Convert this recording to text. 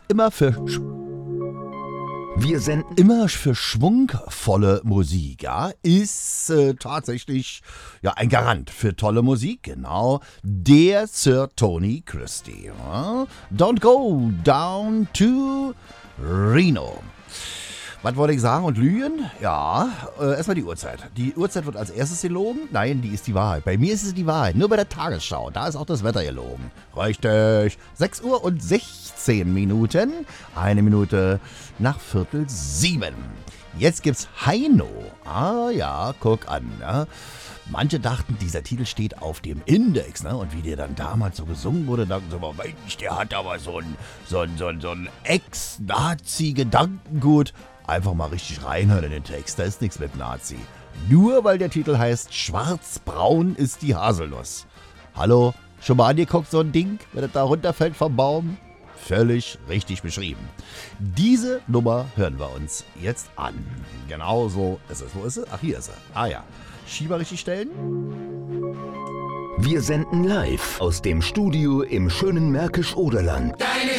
immer für Wir senden immer für schwungvolle Musik, ja, ist tatsächlich ja ein Garant für tolle Musik, genau. Der Sir Tony Christie. Ja? Don't go down to Reno. Was wollte ich sagen und lügen? Ja, erstmal die Uhrzeit. Die Uhrzeit wird als erstes gelogen. Nein, die ist die Wahrheit. Bei mir ist es die Wahrheit. Nur bei der Tagesschau. Da ist auch das Wetter gelogen. Richtig. 6 Uhr und 16 Minuten. 1 Minute nach 6:45. Jetzt gibt's Heino. Ah ja, guck an. Ne? Manche dachten, dieser Titel steht auf dem Index, ne? Und wie der dann damals so gesungen wurde, dachten sie, Mensch, der hat aber so ein Ex-Nazi-Gedankengut. Einfach mal richtig reinhören in den Text, da ist nichts mit Nazi. Nur weil der Titel heißt Schwarzbraun ist die Haselnuss. Hallo, schon mal angeguckt so ein Ding, wenn das da runterfällt vom Baum? Völlig richtig beschrieben. Diese Nummer hören wir uns jetzt an. Genau so ist es. Wo ist sie? Ach, hier ist sie. Ah ja. Schieber richtig stellen. Wir senden live aus dem Studio im schönen Märkisch-Oderland.